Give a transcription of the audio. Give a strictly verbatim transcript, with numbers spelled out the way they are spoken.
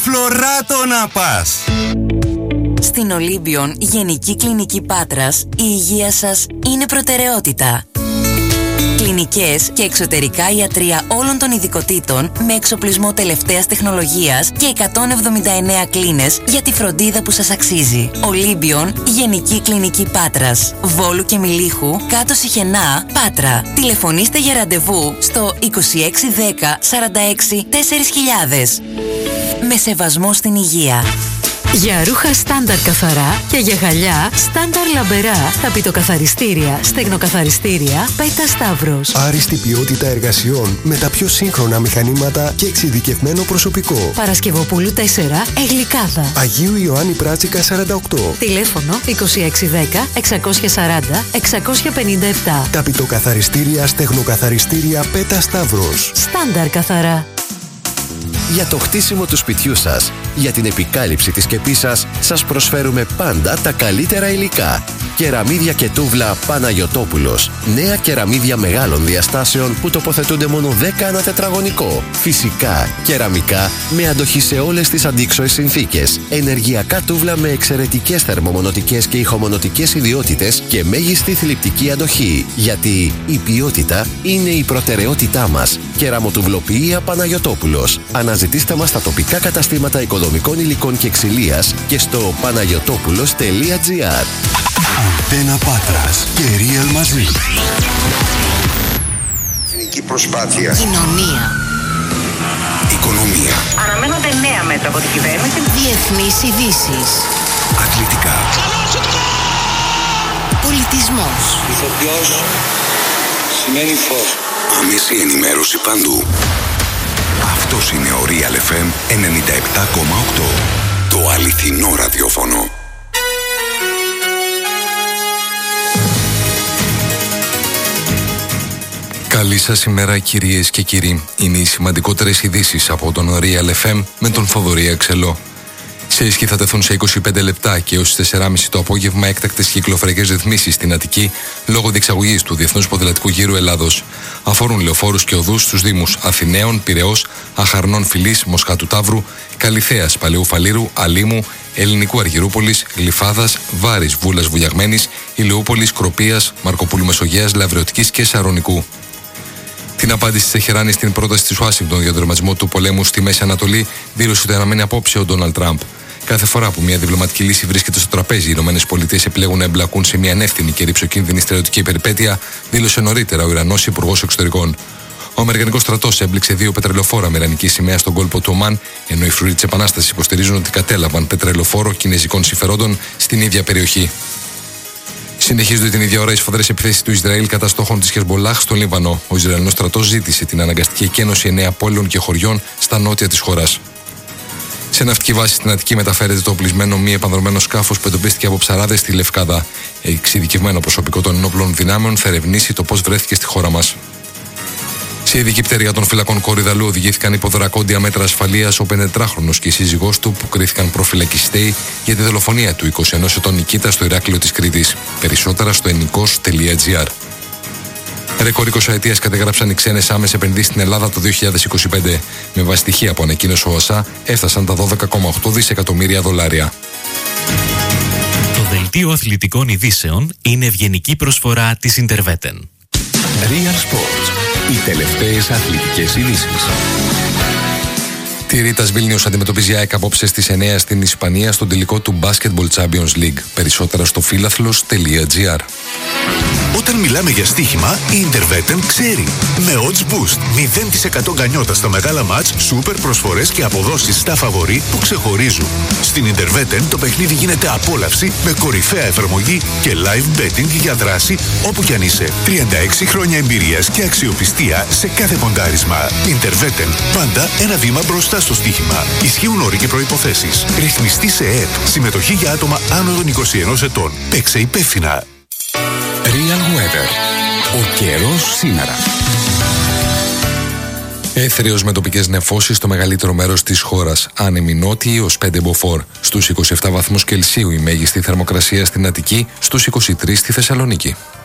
Φλωράτο να πας. Στην Ολύμπιον Γενική Κλινική Πάτρας, η υγεία σας είναι προτεραιότητα. Κλινικές και εξωτερικά ιατρεία όλων των ειδικοτήτων με εξοπλισμό τελευταίας τεχνολογίας και εκατόν εβδομήντα εννέα κλίνες για τη φροντίδα που σας αξίζει. Ολύμπιον Γενική Κλινική Πάτρας, Βόλου και Μιλίχου, κάτω Σιχενά, Πάτρα. Τηλεφωνήστε για ραντεβού στο είκοσι έξι δέκα σαράντα έξι τέσσερις χιλιάδες. Με σεβασμό στην υγεία. Για ρούχα στάνταρ καθαρά και για γυαλιά στάνταρ λαμπερά, ταπητοκαθαριστήρια, στεγνοκαθαριστήρια, Πέτα Σταύρος. Άριστη ποιότητα εργασιών με τα πιο σύγχρονα μηχανήματα και εξειδικευμένο προσωπικό. Παρασκευοπούλου τέσσερα, Εγλικάδα. Αγίου Ιωάννη Πράτσικα σαράντα οκτώ. Τηλέφωνο είκοσι έξι δέκα εξακόσια σαράντα εξακόσια πενήντα επτά. Ταπητοκαθαριστήρια, στεγνοκαθαριστήρια, Πέτα Σταύρος. Στάνταρ καθαρά. Για το χτίσιμο του σπιτιού σας, για την επικάλυψη της σκεπής σας, σας προσφέρουμε πάντα τα καλύτερα υλικά. Κεραμίδια και τούβλα Παναγιωτόπουλος. Νέα κεραμίδια μεγάλων διαστάσεων που τοποθετούνται μόνο δέκα ανά τετραγωνικό. Φυσικά, κεραμικά με αντοχή σε όλες τις αντίξωες συνθήκες. Ενεργειακά τούβλα με εξαιρετικές θερμομονωτικές και ηχομονωτικές ιδιότητες και μέγιστη θλιπτική αντοχή. Γιατί η ποιότητα είναι η προτεραιότητά μας. Κεραμοτουβλοποιία Παναγιωτόπουλος. Αναζητήστε μας στα τοπικά καταστήματα οικοδομικών υλικών και ξυλίας και στο παναγιωτόπουλος τελεία τζι άρ. Αντένα Πάτρας και Real μαζί. Εθνική προσπάθεια. Κοινωνία. Οικονομία. Αναμένονται νέα μέτρα από την κυβέρνηση. Διεθνείς ειδήσεις. Αθλητικά. Πολιτισμός. Ηθοποιός σημαίνει φως. Άμεση ενημέρωση παντού. Αυτός είναι ο Real εφ εμ ενενήντα επτά κόμμα οκτώ. Το αληθινό ραδιόφωνο. Καλή σας ημέρα κυρίες και κύριοι. Είναι οι σημαντικότερες ειδήσεις από τον Real εφ εμ με τον Θοδωρή Αξελό. Σε ισχύ θα τεθούν σε είκοσι πέντε λεπτά και έως τις τέσσερις και μισή το απόγευμα έκτακτες κυκλοφοριακές ρυθμίσεις στην Αττική λόγω διεξαγωγής του Διεθνούς Ποδηλατικού Γύρου Ελλάδος. Αφορούν λεωφόρους και οδούς στους Δήμους Αθηναίων, Πειραιώς, Αχαρνών Φυλής, Μοσχάτου Ταύρου, Καλιθέας, Παλαιού Φαλήρου, Αλήμου, Ελληνικού Αργυρούπολης, Γλυφάδας, Βάρης, Βούλας Βουγιαγμένης, Ηλιούπολης, Κροπίας, Μαρκοπούλου Μεσογείας, Λαβρεωτικής και Σαρονικού. Την απάντηση της Τεχεράνη στην πρόταση της Ουάσιγκτον για τον τερματισμό του πολέμου στη Μέση Ανατολή δήλωσε ότι αναμένει απόψε ο Ντόναλντ Τραμπ. Κάθε φορά που μια διπλωματική λύση βρίσκεται στο τραπέζι, οι ΗΠΑ επιλέγουν να εμπλακούν σε μια ανεύθυνη και ρηψοκίνδυνη στρατιωτική περιπέτεια, δήλωσε νωρίτερα ο Ιρανός Υπουργός Εξωτερικών. Ο Αμερικανικός στρατός έμπληξε δύο πετρελαιοφόρα με ιρανική σημαία στον κόλπο του Ομάν, ενώ οι φρουροί της Επανάστασης υποστηρίζουν ότι κατέλαβαν πετρελαιοφόρο κινέζικων συμφερόντων στην ίδια περιοχή. Συνεχίζονται την ίδια ώρα οι σφοδρές επιθέσεις του Ισραήλ κατά στόχων της Χεσμολάχ στο Λίβανο. Ο Ισραηλινός στρατός ζήτησε την αναγκαστική εκένωση εννέα πόλεων και χωριών στα νότια της χώρας. Σε ναυτική βάση στην Αττική μεταφέρεται το οπλισμένο μη επανδρωμένο σκάφος που εντοπίστηκε από ψαράδες στη Λευκάδα. Εξειδικευμένο προσωπικό των ενόπλων δυνάμεων θα ερευνήσει το πώς βρέθηκε στη χώρα μας. Σε ειδική πτέρυγα των φυλακών Κορυδαλού οδηγήθηκαν υπό δρακόντια μέτρα ασφαλείας ο πενετράχρονος και η σύζυγός του που κρίθηκαν προφυλακιστέοι για τη δολοφονία του εικοσιενός ετών Νικήτα στο Ηράκλειο της Κρήτης. Περισσότερα στο ενικός τελεία τζι άρ. Ρεκόρ εικοσαετίας κατεγράψαν οι ξένες άμεσες επενδύσεις στην Ελλάδα το δύο χιλιάδες είκοσι πέντε. Με βάση στοιχεία που ανακοίνωσε ο ΟΣΑ, έφτασαν τα δώδεκα κόμμα οκτώ δισεκατομμύρια δολάρια. Το δελτίο αθλητικών ειδήσεων είναι ευγενική προσφορά της Interveten. Real Sports. Οι τελευταίες αθλητικές ειδήσεις. Τη Ρίτας Βίλνιος αντιμετωπίζει η ΑΕΚ απόψε στις εννέα στην Ισπανία στον τελικό του Basketball Champions League. Περισσότερα στο φίλαθλος τελεία τζι άρ. Όταν μιλάμε για στοίχημα, η Interveten ξέρει. Με odds boost, μηδέν τοις εκατό γκανιότα στα μεγάλα μάτς, σούπερ προσφορές και αποδόσεις στα φαβορί που ξεχωρίζουν. Στην Interveten το παιχνίδι γίνεται απόλαυση με κορυφαία εφαρμογή και live betting για δράση όπου κι αν είσαι. τριάντα έξι χρόνια εμπειρίας και αξιοπιστία σε κάθε ποντάρισμα. Interveten, πάντα ένα βήμα μπροστά στο στοίχημα. Ισχύουν όροι και προϋποθέσεις. Ρυθμιστή σε ΕΕΠ. Συμμετοχή για άτομα άνω των είκοσι ενός ετών. Παίξε υπεύθυνα. Real Weather. Ο καιρός σήμερα. Έθριος με τοπικές νεφώσεις στο μεγαλύτερο μέρος της χώρας. Άνεμοι νότιοι ως πέντε μποφόρ. Στους είκοσι επτά βαθμούς Κελσίου η μέγιστη θερμοκρασία στην Αττική, στους είκοσι τρεις στη Θεσσαλονίκη.